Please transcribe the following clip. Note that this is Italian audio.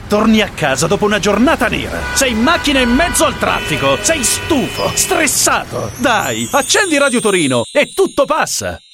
Torni a casa dopo una giornata nera. Sei in macchina in mezzo al traffico. Sei stufo, stressato. Dai, accendi Radio Torino e tutto passa.